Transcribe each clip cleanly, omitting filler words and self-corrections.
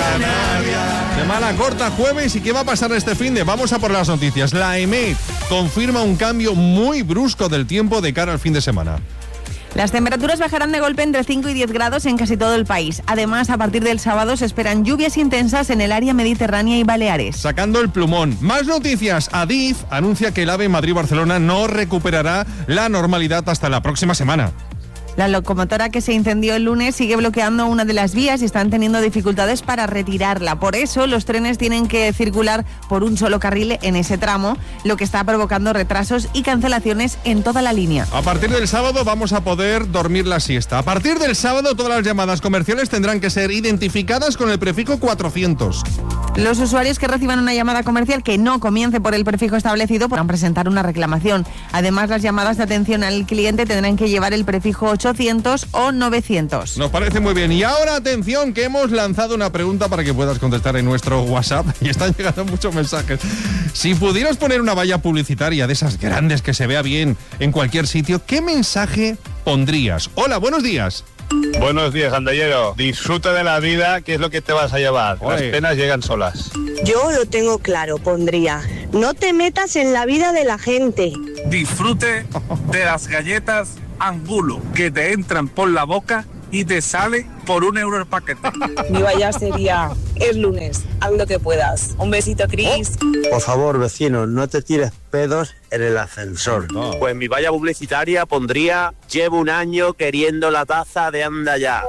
Canarias. Semana corta, jueves, ¿y qué va a pasar este finde? Vamos a por las noticias. La EMET confirma un cambio muy brusco del tiempo de cara al fin de semana. Las temperaturas bajarán de golpe entre 5 y 10 grados en casi todo el país. Además, a partir del sábado se esperan lluvias intensas en el área mediterránea y Baleares. Sacando el plumón. Más noticias. Adif anuncia que el AVE Madrid-Barcelona no recuperará la normalidad hasta la próxima semana. La locomotora que se incendió el lunes sigue bloqueando una de las vías y están teniendo dificultades para retirarla. Por eso, los trenes tienen que circular por un solo carril en ese tramo, lo que está provocando retrasos y cancelaciones en toda la línea. A partir del sábado vamos a poder dormir la siesta. A partir del sábado, todas las llamadas comerciales tendrán que ser identificadas con el prefijo 400. Los usuarios que reciban una llamada comercial que no comience por el prefijo establecido podrán presentar una reclamación. Además, las llamadas de atención al cliente tendrán que llevar el prefijo 800 o 900. Nos parece muy bien. Y ahora, atención, que hemos lanzado una pregunta para que puedas contestar en nuestro WhatsApp. Y están llegando muchos mensajes. Si pudieras poner una valla publicitaria de esas grandes que se vea bien en cualquier sitio, ¿qué mensaje pondrías? Hola, buenos días. Buenos días, andallero. Disfruta de la vida, que es lo que te vas a llevar. Las penas llegan solas. Yo lo tengo claro, pondría: no te metas en la vida de la gente. Disfrute de las galletas Angulo, que te entran por la boca y te sale por €1 el paquete. Mi valla sería: es lunes, haz lo que puedas. Un besito, Cris. Por favor, vecino, no te tires pedos en el ascensor. No. Pues mi valla publicitaria pondría: llevo un año queriendo la taza de Anda Ya.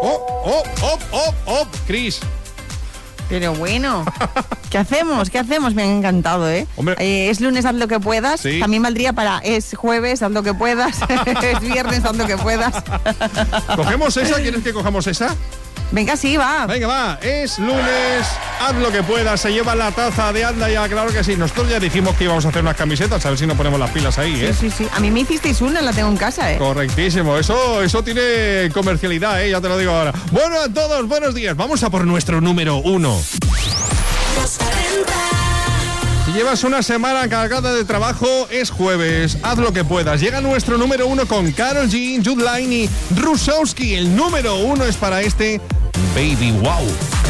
Cris. Pero bueno, ¿qué hacemos? ¿Qué hacemos? Me ha encantado, ¿eh? Es lunes, haz lo que puedas. Sí. También valdría para es jueves, haz lo que puedas. Es viernes, haz lo que puedas. ¿Cogemos esa? ¿Quieres que cojamos esa? Venga, sí, va. Venga, va. Es lunes, haz lo que puedas. Se lleva la taza de Anda Ya, claro que sí. Nosotros ya dijimos que íbamos a hacer unas camisetas, a ver si nos ponemos las pilas ahí, ¿eh? Sí. A mí me hicisteis una, la tengo en casa, ¿eh? Correctísimo. Eso tiene comercialidad, ¿eh? Ya te lo digo ahora. Bueno, a todos, buenos días. Vamos a por nuestro número 1. Si llevas una semana cargada de trabajo, es jueves. Haz lo que puedas. Llega nuestro número 1 con Karol G, Jude Line y Rusowski. El número 1 es para este Baby Wow.